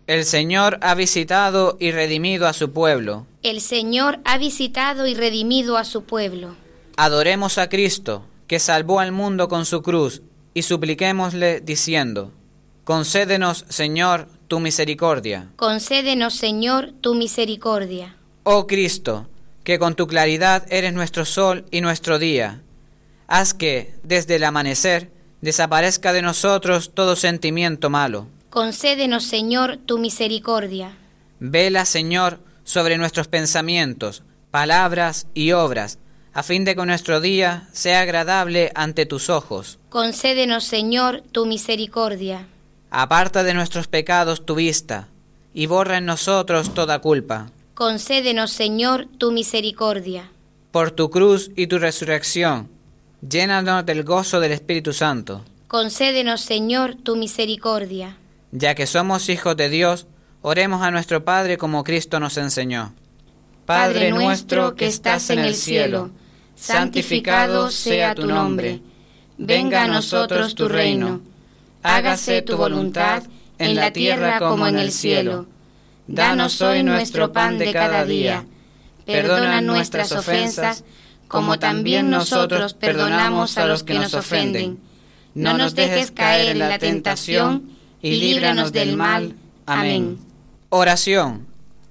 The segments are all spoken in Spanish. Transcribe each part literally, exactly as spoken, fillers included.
El Señor ha visitado y redimido a su pueblo. El Señor ha visitado y redimido a su pueblo. Adoremos a Cristo, que salvó al mundo con su cruz, y supliquémosle diciendo: concédenos, Señor, tu misericordia. Concédenos, Señor, tu misericordia. Oh Cristo, que con tu claridad eres nuestro sol y nuestro día, haz que, desde el amanecer, desaparezca de nosotros todo sentimiento malo. Concédenos, Señor, tu misericordia. Vela, Señor, sobre nuestros pensamientos, palabras y obras, a fin de que nuestro día sea agradable ante tus ojos. Concédenos, Señor, tu misericordia. Aparta de nuestros pecados tu vista, y borra en nosotros toda culpa. Concédenos, Señor, tu misericordia. Por tu cruz y tu resurrección, llénanos del gozo del Espíritu Santo. Concédenos, Señor, tu misericordia. Ya que somos hijos de Dios, oremos a nuestro Padre como Cristo nos enseñó. Padre nuestro que estás en el cielo, santificado sea tu nombre. Venga a nosotros tu reino. Hágase tu voluntad en la tierra como en el cielo. Danos hoy nuestro pan de cada día. Perdona nuestras ofensas, como también nosotros perdonamos a los que nos ofenden. No nos dejes caer en la tentación, y líbranos del mal. Amén. Oración.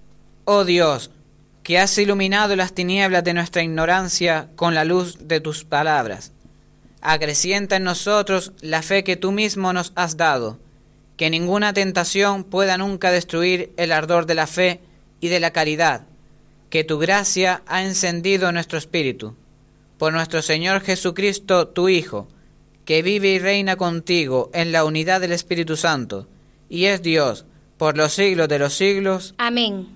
Oh Dios, que has iluminado las tinieblas de nuestra ignorancia con la luz de tus palabras, acrecienta en nosotros la fe que tú mismo nos has dado, que ninguna tentación pueda nunca destruir el ardor de la fe y de la caridad, que tu gracia ha encendido nuestro espíritu. Por nuestro Señor Jesucristo, tu Hijo, que vive y reina contigo en la unidad del Espíritu Santo, y es Dios por los siglos de los siglos. Amén.